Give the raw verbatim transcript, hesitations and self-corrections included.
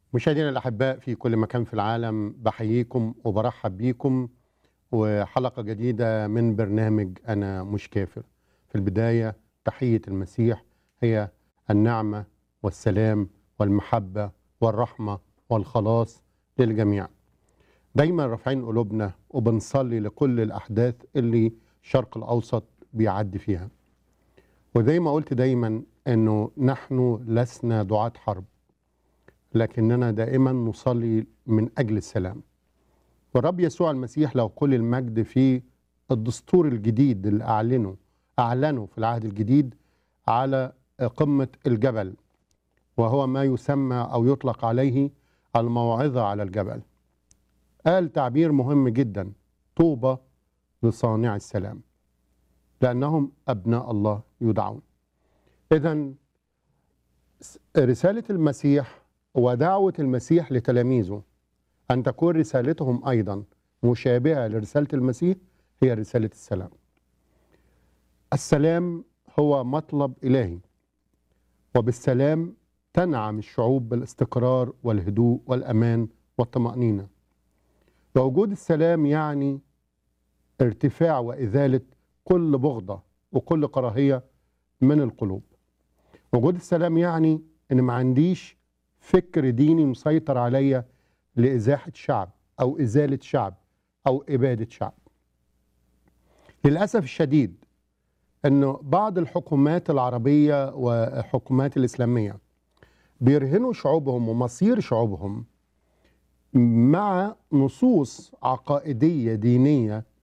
مشاهدينا الأحباء في كل مكان في العالم، بحييكم وبرحب بيكم وحلقة جديدة من برنامج أنا مش كافر. في البداية تحية المسيح هي النعمة والسلام والمحبة والرحمة والخلاص للجميع. دايما رافعين قلوبنا وبنصلي لكل الأحداث اللي الشرق الأوسط بيعدي فيها، وزي ما قلت دايما أنه نحن لسنا دعاة حرب، لكننا دائما نصلي من أجل السلام. والرب يسوع المسيح له كل المجد في الدستور الجديد اللي أعلنه أعلنه في العهد الجديد على قمة الجبل، وهو ما يسمى أو يطلق عليه الموعظة على الجبل. قال تعبير مهم جدا: طوبى لصانع السلام لأنهم أبناء الله يدعون. إذن رسالة المسيح ودعوة المسيح لتلاميذه أن تكون رسالتهم أيضا مشابهة لرسالة المسيح هي رسالة السلام. السلام هو مطلب إلهي، وبالسلام تنعم الشعوب بالاستقرار والهدوء والأمان والطمأنينة. ووجود السلام يعني ارتفاع وإزالة كل بغضة وكل كراهية من القلوب. وجود السلام يعني إن ما عنديش فكر ديني مسيطر عليا لإزاحة شعب أو إزالة شعب أو إبادة شعب. للأسف الشديد أنه بعض الحكومات العربية وحكومات الإسلامية بيرهنوا شعوبهم ومصير شعوبهم مع نصوص عقائدية دينية